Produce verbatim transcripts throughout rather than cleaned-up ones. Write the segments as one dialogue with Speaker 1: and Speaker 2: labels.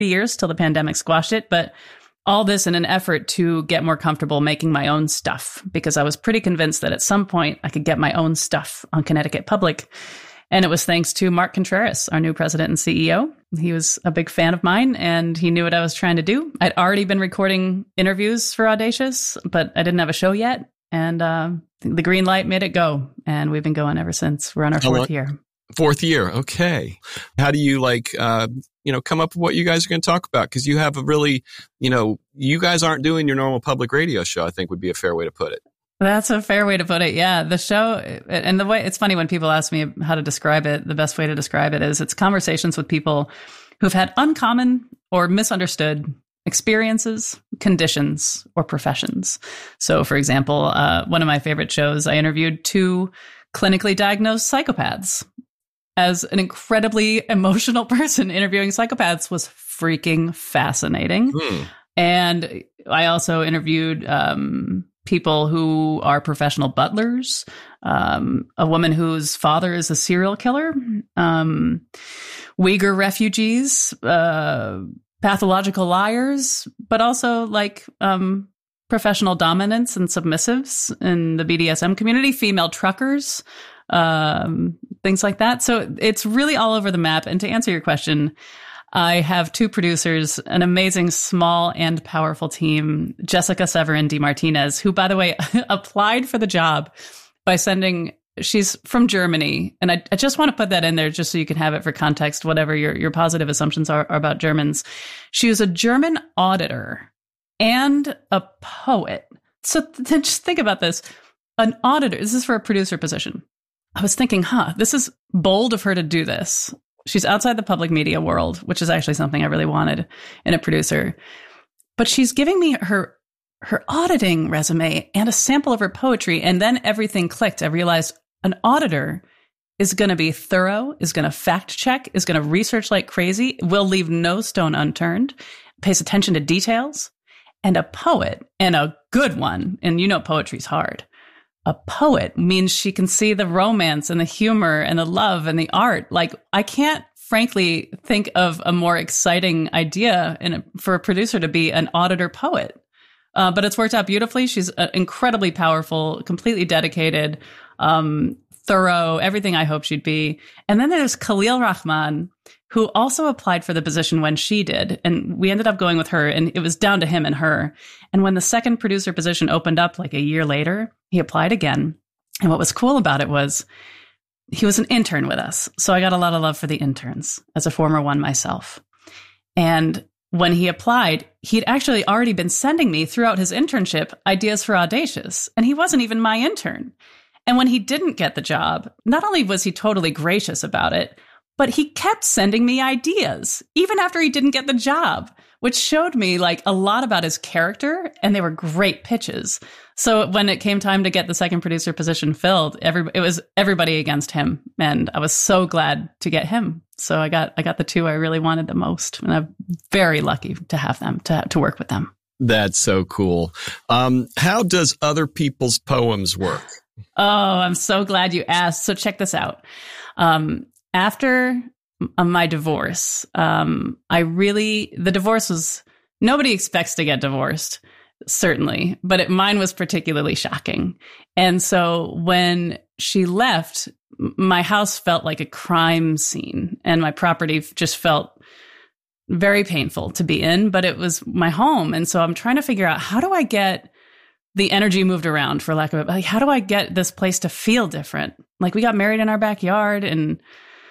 Speaker 1: years till the pandemic squashed it. But all this in an effort to get more comfortable making my own stuff, because I was pretty convinced that at some point I could get my own stuff on Connecticut Public. And it was thanks to Mark Contreras, our new president and C E O. He was a big fan of mine, and he knew what I was trying to do. I'd already been recording interviews for Audacious, but I didn't have a show yet. And uh, the green light made it go. And we've been going ever since. We're on our fourth year.
Speaker 2: Fourth year. Okay. How do you like, uh, you know, come up with what you guys are going to talk about? Because you have a really, you know, you guys aren't doing your normal public radio show, I think would be a fair way to put it.
Speaker 1: That's a fair way to put it. Yeah. The show, and the way, it's funny when people ask me how to describe it, the best way to describe it is it's conversations with people who've had uncommon or misunderstood experiences, conditions, or professions. So, for example, uh, one of my favorite shows, I interviewed two clinically diagnosed psychopaths. As an incredibly emotional person, interviewing psychopaths was freaking fascinating. Hmm. And I also interviewed um, people who are professional butlers, um, a woman whose father is a serial killer, um, Uyghur refugees, uh, pathological liars, but also like um, professional dominants and submissives in the B D S M community, female truckers, um, things like that. So it's really all over the map. And to answer your question, I have two producers, an amazing small and powerful team, Jessica Severin de Martinez, who, by the way, applied for the job by sending, she's from Germany. And I, I just want to put that in there just so you can have it for context, whatever your, your positive assumptions are, are about Germans. She was a German auditor and a poet. So th- just think about this. An auditor, this is for a producer position. I was thinking, huh, this is bold of her to do this. She's outside the public media world, which is actually something I really wanted in a producer. But she's giving me her her auditing resume and a sample of her poetry. And then everything clicked. I realized an auditor is going to be thorough, is going to fact check, is going to research like crazy, will leave no stone unturned, pays attention to details. And a poet, and a good one, and you know poetry's hard. A poet means she can see the romance and the humor and the love and the art. Like, I can't frankly think of a more exciting idea in a, for a producer to be an auditor poet. Uh, but it's worked out beautifully. She's uh, incredibly powerful, completely dedicated, um, thorough, everything I hope she'd be. And then there's Khalil Rahman, who also applied for the position when she did. And we ended up going with her, and it was down to him and her. And when the second producer position opened up like a year later, he applied again. And what was cool about it was he was an intern with us. So I got a lot of love for the interns as a former one myself. And when he applied, he'd actually already been sending me throughout his internship ideas for Audacious. And he wasn't even my intern. And when he didn't get the job, not only was he totally gracious about it, but he kept sending me ideas, even after he didn't get the job, which showed me like a lot about his character, and they were great pitches. So when it came time to get the second producer position filled, every, it was everybody against him. And I was so glad to get him. So I got I got the two I really wanted the most. And I'm very lucky to have them, to, to work with them.
Speaker 2: That's so cool. Um, how does other people's poems work?
Speaker 1: Oh, I'm so glad you asked. So check this out. Um, after my divorce, um, I really, the divorce was, nobody expects to get divorced, certainly, but it, mine was particularly shocking. And so when she left, my house felt like a crime scene, and my property just felt very painful to be in, but it was my home. And so I'm trying to figure out, how do I get the energy moved around, for lack of it? Like, how do I get this place to feel different? Like, we got married in our backyard, and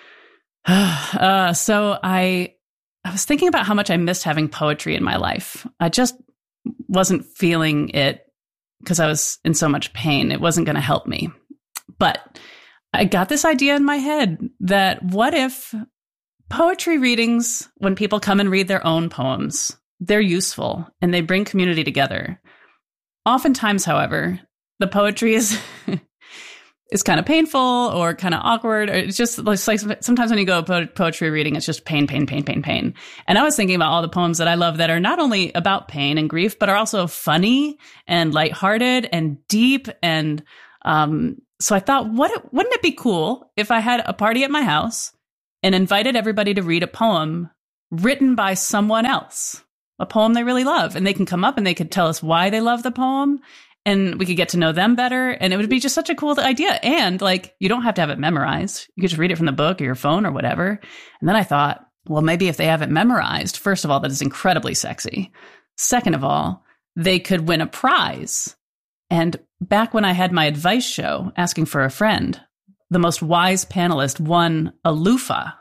Speaker 1: uh, so I, I was thinking about how much I missed having poetry in my life. I just wasn't feeling it because I was in so much pain. It wasn't going to help me. But I got this idea in my head that what if poetry readings, when people come and read their own poems, they're useful and they bring community together. Oftentimes, however, the poetry is is kind of painful or kind of awkward. Or it's just like sometimes when you go to poetry reading, it's just pain, pain, pain, pain, pain. And I was thinking about all the poems that I love that are not only about pain and grief, but are also funny and lighthearted and deep. And um, so I thought, what wouldn't it be cool if I had a party at my house and invited everybody to read a poem written by someone else, a poem they really love. And they can come up and they could tell us why they love the poem, and we could get to know them better. And it would be just such a cool idea. And like, you don't have to have it memorized. You could just read it from the book or your phone or whatever. And then I thought, well, maybe if they have it memorized, first of all, that is incredibly sexy. Second of all, they could win a prize. And back when I had my advice show, Asking for a Friend, the most wise panelist won a loofah.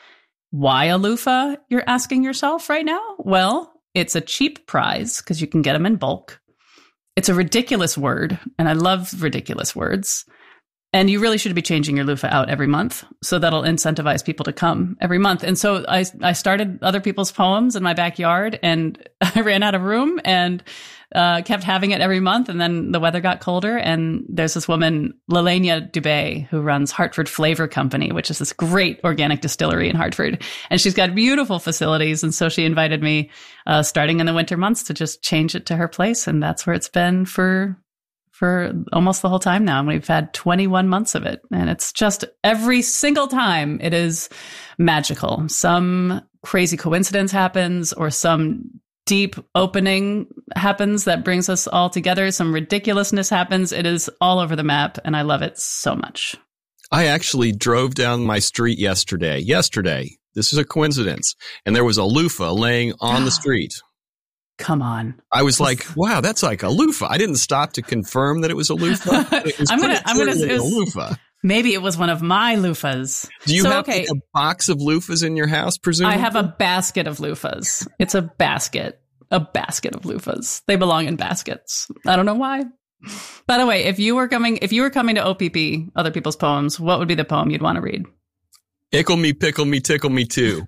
Speaker 1: Why a loofah, you're asking yourself right now? Well, it's a cheap prize because you can get them in bulk. It's a ridiculous word, and I love ridiculous words. And you really should be changing your loofah out every month. So that'll incentivize people to come every month. And so I, I started other people's poems in my backyard, and I ran out of room and uh, kept having it every month. And then the weather got colder. And there's this woman, Lelania Dubé, who runs Hartford Flavor Company, which is this great organic distillery in Hartford. And she's got beautiful facilities. And so she invited me, uh, starting in the winter months, to just change it to her place. And that's where it's been for for almost the whole time now. And we've had twenty-one months of it. And it's just every single time it is magical. Some crazy coincidence happens, or some deep opening happens that brings us all together. Some ridiculousness happens. It is all over the map. And I love it so much.
Speaker 2: I actually drove down my street yesterday. Yesterday. This is a coincidence. And there was a loofah laying on the street.
Speaker 1: Come on.
Speaker 2: I was like, wow, that's like a loofah. I didn't stop to confirm that it was a loofah. It was
Speaker 1: I'm gonna, I'm gonna,
Speaker 2: a
Speaker 1: was,
Speaker 2: loofah.
Speaker 1: Maybe it was one of my loofahs.
Speaker 2: Do you
Speaker 1: so,
Speaker 2: have
Speaker 1: okay.
Speaker 2: like a box of loofahs in your house, presumably?
Speaker 1: I have a basket of loofahs. It's a basket, a basket of loofahs. They belong in baskets. I don't know why. By the way, if you were coming, if you were coming to O P P, Other People's Poems, what would be the poem you'd want to read?
Speaker 2: Ickle Me, Pickle Me, Tickle Me Too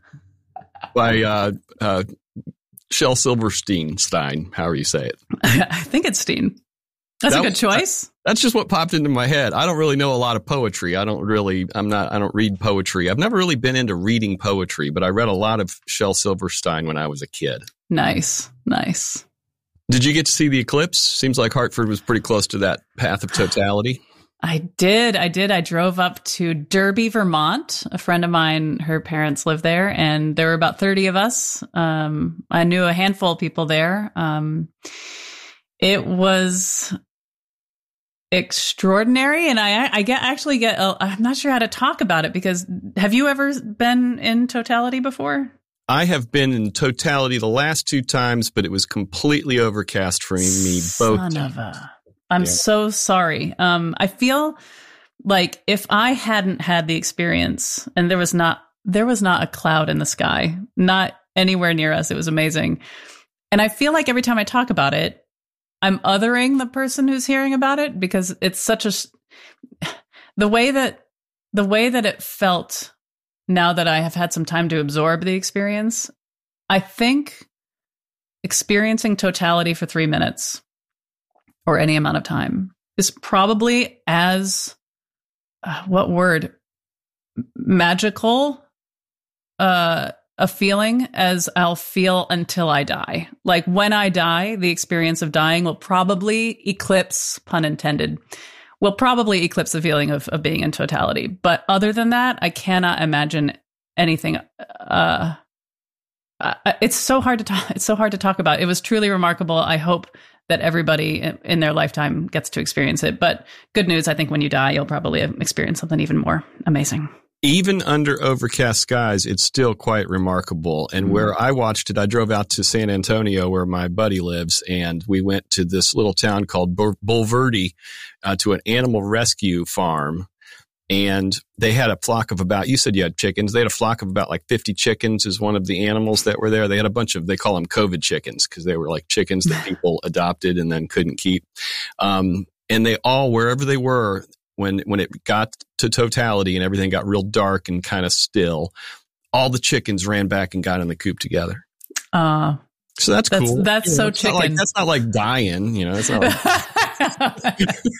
Speaker 2: by uh, uh, Shel Silverstein, Stein, however you say it.
Speaker 1: I think it's Steen. That's that, a good choice.
Speaker 2: That, that's just what popped into my head. I don't really know a lot of poetry. I don't really, I'm not, I don't read poetry. I've never really been into reading poetry, but I read a lot of Shel Silverstein when I was a kid.
Speaker 1: Nice, nice.
Speaker 2: Did you get to see the eclipse? Seems like Hartford was pretty close to that path of totality.
Speaker 1: I did. I did. I drove up to Derby, Vermont. A friend of mine, her parents live there, and there were about thirty of us. Um, I knew a handful of people there. Um, it was extraordinary. And I, I get actually get, uh, I'm not sure how to talk about it, because have you ever been in totality before?
Speaker 2: I have been in totality the last two times, but it was completely overcast for me both
Speaker 1: Son
Speaker 2: times.
Speaker 1: Of a, I'm
Speaker 2: yeah.
Speaker 1: so sorry. Um, I feel like if I hadn't had the experience, and there was not, there was not a cloud in the sky, not anywhere near us. It was amazing. And I feel like every time I talk about it, I'm othering the person who's hearing about it, because it's such a, the way that, the way that it felt now that I have had some time to absorb the experience, I think experiencing totality for three minutes or any amount of time is probably as, uh, what word, magical, uh, a feeling as I'll feel until I die. Like when I die, the experience of dying will probably eclipse, pun intended, will probably eclipse the feeling of, of being in totality. But other than that, I cannot imagine anything. Uh, uh, it's so hard to talk. It's so hard to talk about. It was truly remarkable. I hope that everybody in, in their lifetime gets to experience it. But good news, I think when you die, you'll probably experience something even more amazing.
Speaker 2: Even under overcast skies, it's still quite remarkable. And mm-hmm. where I watched it, I drove out to San Antonio, where my buddy lives, and we went to this little town called Bulverde uh, to an animal rescue farm. And they had a flock of about, you said you had chickens. They had a flock of about like fifty chickens is one of the animals that were there. They had a bunch of, they call them COVID chickens, because they were like chickens that people adopted and then couldn't keep. Um, and they all, wherever they were, When when it got to totality and everything got real dark and kind of still, all the chickens ran back and got in the coop together.
Speaker 1: Uh,
Speaker 2: so that's,
Speaker 1: that's
Speaker 2: cool.
Speaker 1: That's
Speaker 2: you
Speaker 1: so
Speaker 2: know,
Speaker 1: chicken.
Speaker 2: Like, that's not like dying, you know. It's not like,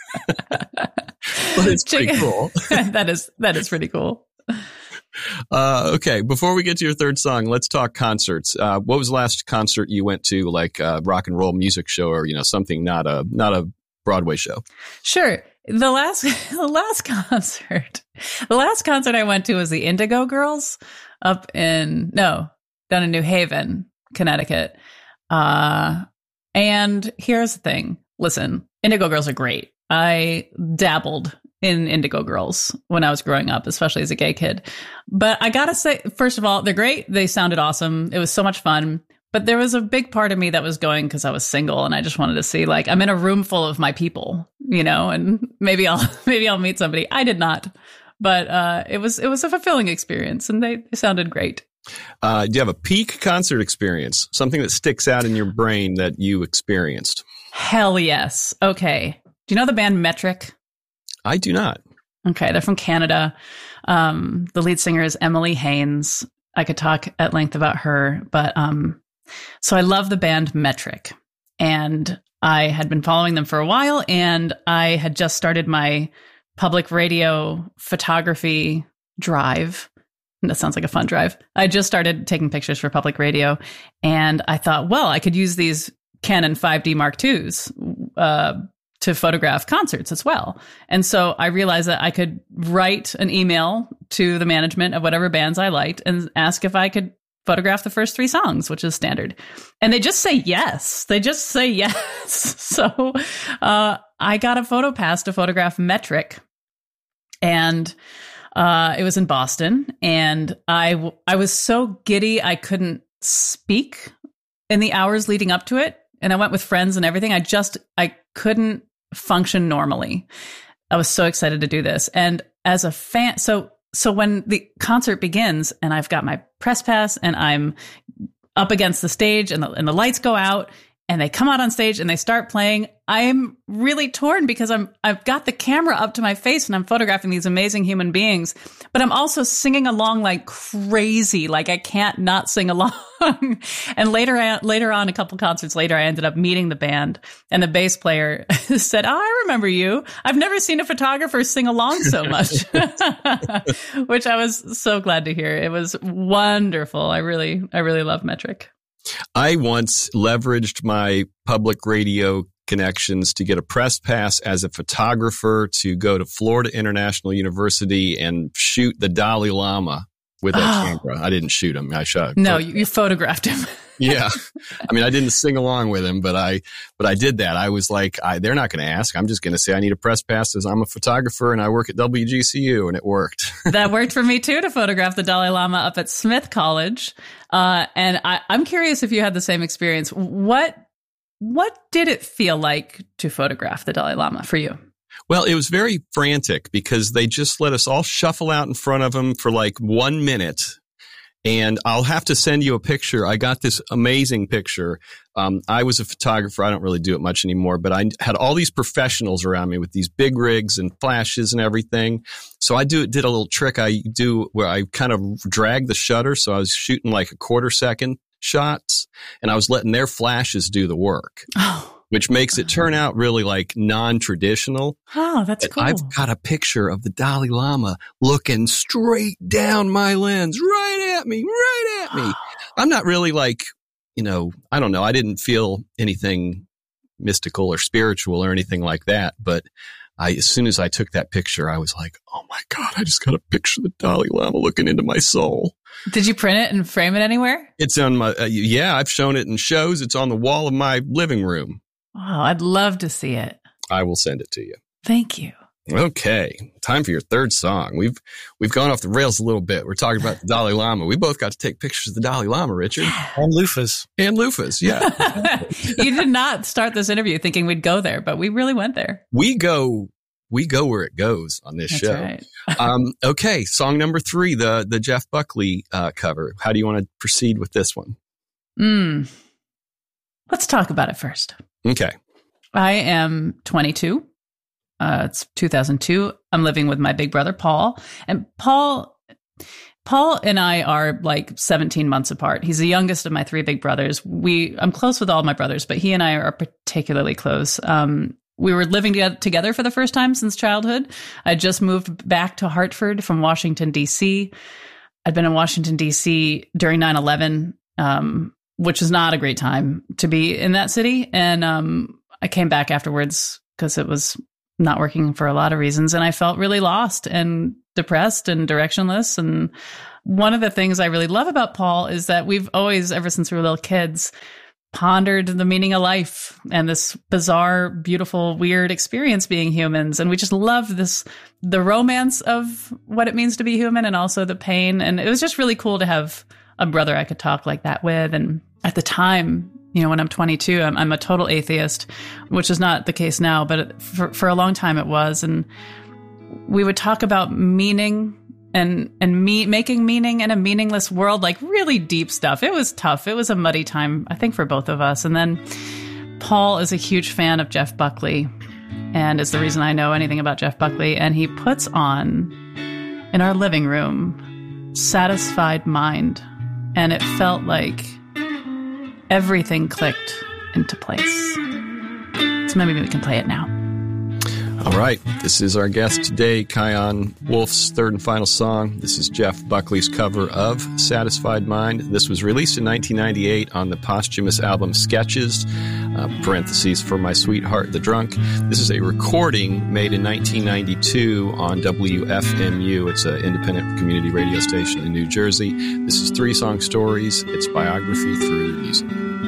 Speaker 2: but it's pretty cool.
Speaker 1: that is that is pretty cool.
Speaker 2: Uh, okay, before we get to your third song, let's talk concerts. Uh, what was the last concert you went to, like a rock and roll music show, or you know something not a not a Broadway show?
Speaker 1: Sure. The last, the last concert, the last concert I went to was the Indigo Girls up in, no, down in New Haven, Connecticut. Uh, and here's the thing. Listen, Indigo Girls are great. I dabbled in Indigo Girls when I was growing up, especially as a gay kid. But I gotta say, first of all, they're great. They sounded awesome. It was so much fun. But there was a big part of me that was going because I was single and I just wanted to see, like, I'm in a room full of my people, you know, and maybe I'll maybe I'll meet somebody. I did not, but uh, it was it was a fulfilling experience, and they, they sounded great.
Speaker 2: Uh, do you have a peak concert experience? Something that sticks out in your brain that you experienced?
Speaker 1: Hell yes. Okay. Do you know the band Metric?
Speaker 2: I do not.
Speaker 1: Okay, they're from Canada. Um, the lead singer is Emily Haynes. I could talk at length about her, but um. So I love the band Metric, and I had been following them for a while, and I had just started my public radio photography drive. That sounds like a fun drive. I just started taking pictures for public radio, and I thought, well, I could use these Canon five D Mark twos uh, to photograph concerts as well. And so I realized that I could write an email to the management of whatever bands I liked and ask if I could photograph the first three songs, which is standard. And they just say yes. They just say yes. So uh, I got a photo pass to photograph Metric. And uh, it was in Boston. And I, w- I was so giddy, I couldn't speak in the hours leading up to it. And I went with friends and everything. I just, I couldn't function normally. I was so excited to do this. And as a fan, so So when the concert begins and I've got my press pass and I'm up against the stage and the, and the lights go out and they come out on stage and they start playing, I'm really torn because I'm, I've got the camera up to my face and I'm photographing these amazing human beings, but I'm also singing along like crazy. Like I can't not sing along. And later, I, later on, a couple concerts later, I ended up meeting the band, and the bass player said, "Oh, I remember you. I've never seen a photographer sing along so much," which I was so glad to hear. It was wonderful. I really, I really love Metric.
Speaker 2: I once leveraged my public radio connections to get a press pass as a photographer to go to Florida International University and shoot the Dalai Lama with that oh. camera. I didn't shoot him. I shot.
Speaker 1: No, you, you photographed him.
Speaker 2: Yeah. I mean, I didn't sing along with him, but I, but I did that. I was like, I, they're not going to ask. I'm just going to say I need a press pass as I'm a photographer and I work at W G C U, and it worked.
Speaker 1: That worked for me too, to photograph the Dalai Lama up at Smith College. Uh, and I, I'm curious if you had the same experience. What, what did it feel like to photograph the Dalai Lama for you?
Speaker 2: Well, it was very frantic because they just let us all shuffle out in front of him for like one minute. And I'll have to send you a picture. I got this amazing picture. Um, I was a photographer. I don't really do it much anymore, but I had all these professionals around me with these big rigs and flashes and everything. So I do did a little trick I do where I kind of drag the shutter. So I was shooting like a quarter second shots, and I was letting their flashes do the work. Oh. Which makes it turn out really like non-traditional.
Speaker 1: Oh, that's
Speaker 2: and
Speaker 1: cool.
Speaker 2: I've got a picture of the Dalai Lama looking straight down my lens, right at me, right at me. I'm not really like, you know, I don't know. I didn't feel anything mystical or spiritual or anything like that. But I, as soon as I took that picture, I was like, oh my God, I just got a picture of the Dalai Lama looking into my soul.
Speaker 1: Did you print it and frame it anywhere?
Speaker 2: It's on my, uh, yeah, I've shown it in shows. It's on the wall of my living room.
Speaker 1: Wow, I'd love to see it.
Speaker 2: I will send it to you.
Speaker 1: Thank you.
Speaker 2: Okay, time for your third song. We've we've gone off the rails a little bit. We're talking about the Dalai Lama. We both got to take pictures of the Dalai Lama, Richard.
Speaker 3: And loofahs.
Speaker 2: And loofahs, yeah.
Speaker 1: You did not start this interview thinking we'd go there, but we really went there.
Speaker 2: We go we go where it goes on this
Speaker 1: That's
Speaker 2: show.
Speaker 1: Right.
Speaker 2: um, okay, song number three, the the Jeff Buckley uh, cover. How do you want to proceed with this one?
Speaker 1: Mm. Let's talk about it first.
Speaker 2: Okay.
Speaker 1: I am twenty-two. Uh, it's two thousand two. I'm living with my big brother, Paul. And Paul, Paul and I are like seventeen months apart. He's the youngest of my three big brothers. We, I'm close with all my brothers, but he and I are particularly close. Um, we were living together for the first time since childhood. I just moved back to Hartford from Washington, D C. I'd been in Washington, D C during nine eleven. Um, which is not a great time to be in that city. And um, I came back afterwards because it was not working for a lot of reasons. And I felt really lost and depressed and directionless. And one of the things I really love about Paul is that we've always, ever since we were little kids, pondered the meaning of life and this bizarre, beautiful, weird experience being humans. And we just love this, the romance of what it means to be human and also the pain. And it was just really cool to have a brother I could talk like that with. And at the time, you know, when I'm twenty-two, I'm, I'm a total atheist, which is not the case now, but for, for a long time it was. And we would talk about meaning and and me making meaning in a meaningless world, like really deep stuff. It was tough. It was a muddy time, I think, for both of us. And then Paul is a huge fan of Jeff Buckley and is the reason I know anything about Jeff Buckley. And he puts on, in our living room, Satisfied Mind. And it felt like everything clicked into place. So maybe we can play it now.
Speaker 2: All right. This is our guest today, Kion Wolf's third and final song. This is Jeff Buckley's cover of Satisfied Mind. This was released in nineteen ninety-eight on the posthumous album Sketches, uh, parentheses, For My Sweetheart the Drunk. This is a recording made in nineteen ninety-two on W F M U. It's an independent community radio station in New Jersey. This is Three Song Stories. It's biography through music.